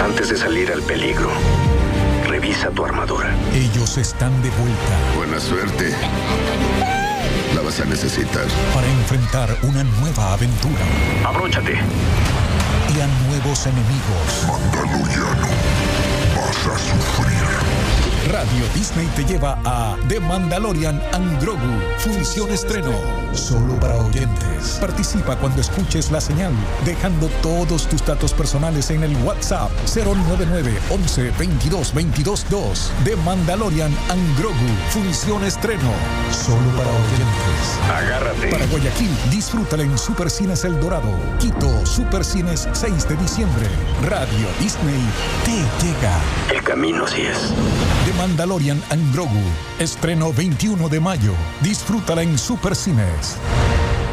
Antes de salir al peligro, revisa tu armadura. Ellos están de vuelta. Buena suerte. La vas a necesitar. Para enfrentar una nueva aventura. Abróchate. Y a nuevos enemigos. Mandaloriano, vas a sufrir. Radio Disney te lleva a The Mandalorian and Grogu. Función estreno. Solo para oyentes. Participa cuando escuches la señal, dejando todos tus datos personales en el WhatsApp 099 11 22 22 2. The Mandalorian and Grogu. Función estreno. Solo para oyentes. Agárrate. Para Guayaquil, disfrútala en Supercines El Dorado. Quito, Supercines 6 de diciembre. Radio Disney te llega. El camino sí es. The Mandalorian and Grogu. Estreno 21 de mayo. Disfrútala en Supercines.